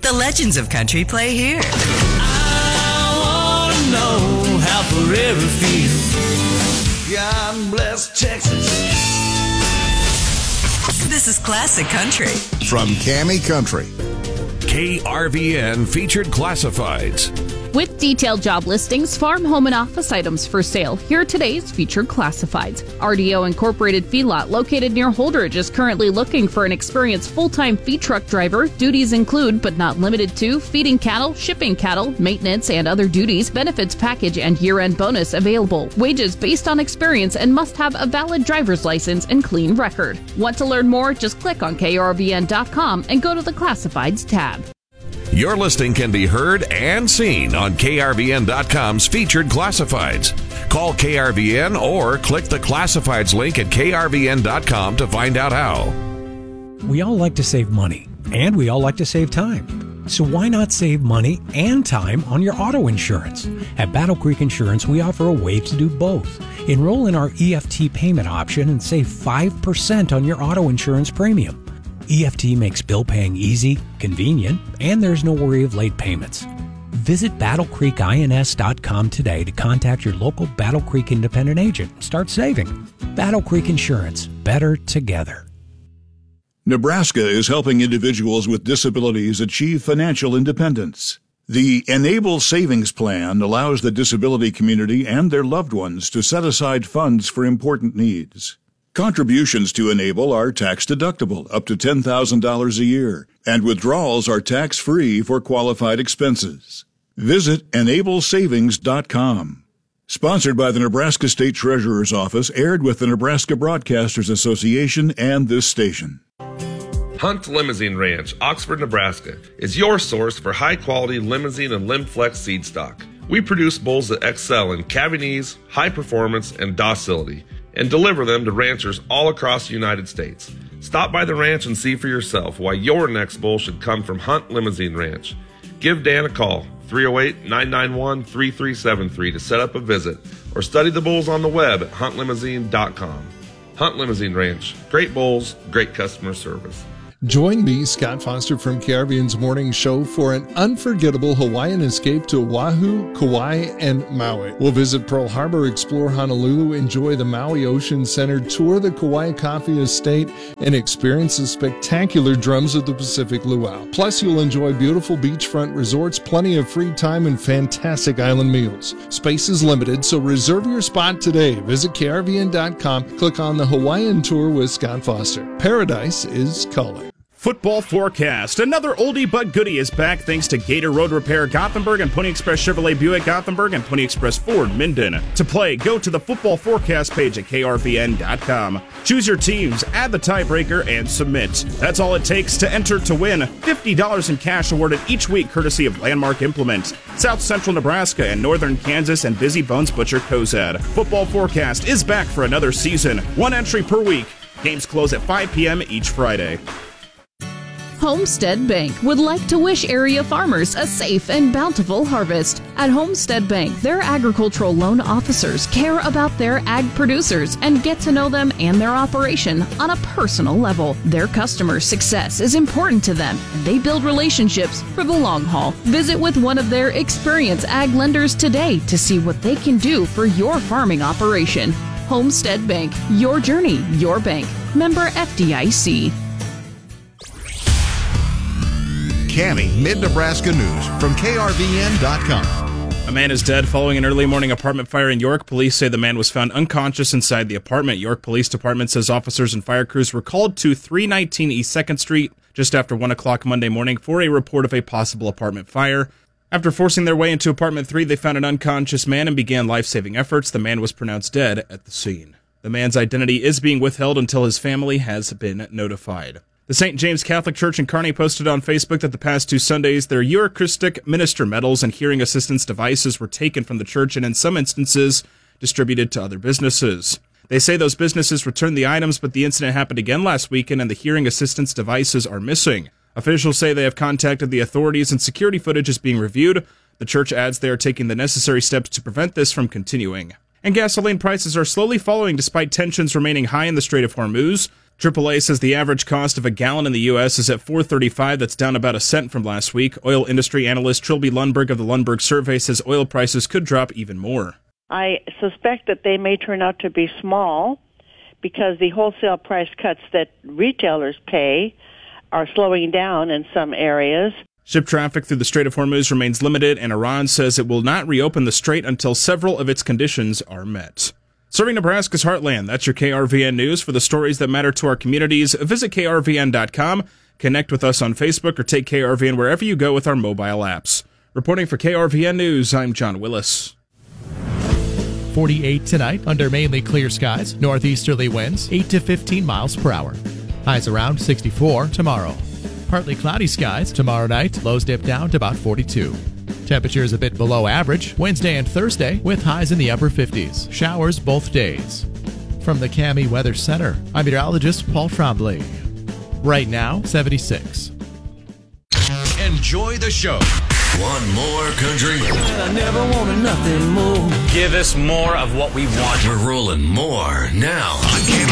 The legends of country play here. I want to know how forever feels. God bless Texas. This is Classic Country. From Cammy Country. KRVN featured classifieds. With detailed job listings, farm, home, and office items for sale, here are today's featured classifieds. RDO Incorporated Feedlot, located near Holdridge, is currently looking for an experienced full-time feed truck driver. Duties include, but not limited to, feeding cattle, shipping cattle, maintenance, and other duties. Benefits package and year-end bonus available. Wages based on experience and must have a valid driver's license and clean record. Want to learn more? Just click on KRVN.com and go to the Classifieds tab. Your listing can be heard and seen on KRVN.com's featured classifieds. Call KRVN or click the classifieds link at KRVN.com to find out how. We all like to save money, and we all like to save time. So why not save money and time on your auto insurance? At Battle Creek Insurance, we offer a way to do both. Enroll in our EFT payment option and save 5% on your auto insurance premium. EFT makes bill paying easy, convenient, and there's no worry of late payments. Visit BattleCreekINS.com today to contact your local Battle Creek independent agent and start saving. Battle Creek Insurance, better together. Nebraska is helping individuals with disabilities achieve financial independence. The Enable Savings Plan allows the disability community and their loved ones to set aside funds for important needs. Contributions to Enable are tax-deductible up to $10,000 a year, and withdrawals are tax-free for qualified expenses. Visit EnableSavings.com. Sponsored by the Nebraska State Treasurer's Office, aired with the Nebraska Broadcasters Association and this station. Hunt Limousine Ranch, Oxford, Nebraska, is your source for high-quality limousine and Limflex seed stock. We produce bulls that excel in calving ease, high performance, and docility, and deliver them to ranchers all across the United States. Stop by the ranch and see for yourself why your next bull should come from Hunt Limousine Ranch. Give Dan a call, 308-991-3373 to set up a visit, or study the bulls on the web at huntlimousine.com. Hunt Limousine Ranch. Great bulls, great customer service. Join me, Scott Foster from KRVN's Morning Show, for an unforgettable Hawaiian escape to Oahu, Kauai, and Maui. We'll visit Pearl Harbor, explore Honolulu, enjoy the Maui Ocean Center, tour the Kauai Coffee Estate, and experience the spectacular drums of the Pacific Luau. Plus, you'll enjoy beautiful beachfront resorts, plenty of free time, and fantastic island meals. Space is limited, so reserve your spot today. Visit KRVN.com, click on the Hawaiian Tour with Scott Foster. Paradise is calling. Football forecast. Another oldie but goodie is back thanks to Gator Road Repair Gothenburg and Pony Express Chevrolet Buick Gothenburg and Pony Express Ford Minden. To play, go to the football forecast page at krvn.com. Choose your teams, add the tiebreaker, and submit. That's all it takes to enter to win. $50 in cash awarded each week courtesy of Landmark Implement, South Central Nebraska and Northern Kansas, and Busy Bones Butcher Cozad. Football forecast is back for another season. One entry per week. Games close at 5 p.m. each Friday. Homestead Bank would like to wish area farmers a safe and bountiful harvest. At Homestead Bank, their agricultural loan officers care about their ag producers and get to know them and their operation on a personal level. Their customers' success is important to them, and they build relationships for the long haul. Visit with one of their experienced ag lenders today to see what they can do for your farming operation. Homestead Bank, your journey, your bank. Member FDIC. Cammy Mid-Nebraska News from KRVN.com. A man is dead following an early morning apartment fire in York. Police say the man was found unconscious inside the apartment. York Police Department says officers and fire crews were called to 319 East 2nd Street just after 1 o'clock Monday morning for a report of a possible apartment fire. After forcing their way into apartment 3, they found an unconscious man and began life-saving efforts. The man was pronounced dead at the scene. The man's identity is being withheld until his family has been notified. The St. James Catholic Church in Kearney posted on Facebook that the past 2 Sundays, their Eucharistic minister medals and hearing assistance devices were taken from the church and in some instances distributed to other businesses. They say those businesses returned the items, but the incident happened again last weekend and the hearing assistance devices are missing. Officials say they have contacted the authorities and security footage is being reviewed. The church adds they are taking the necessary steps to prevent this from continuing. And gasoline prices are slowly falling despite tensions remaining high in the Strait of Hormuz. AAA says the average cost of a gallon in the U.S. is at $4.35. That's down about a cent from last week. Oil industry analyst Trilby Lundberg of the Lundberg Survey says oil prices could drop even more. I suspect that they may turn out to be small because the wholesale price cuts that retailers pay are slowing down in some areas. Ship traffic through the Strait of Hormuz remains limited, and Iran says it will not reopen the strait until several of its conditions are met. Serving Nebraska's heartland, that's your KRVN News. For the stories that matter to our communities, visit krvn.com, connect with us on Facebook, or take KRVN wherever you go with our mobile apps. Reporting for KRVN News, I'm John Willis. 48 tonight under mainly clear skies, northeasterly winds 8 to 15 miles per hour. Highs around 64 tomorrow. Partly cloudy skies tomorrow night, lows dip down to about 42. Temperatures a bit below average Wednesday and Thursday with highs in the upper 50s. Showers both days. From the Cami Weather Center, I'm meteorologist Paul Trombley. Right now, 76. Enjoy the show. Want more country? I never wanted nothing more. Give us more of what we want. We're rolling more now on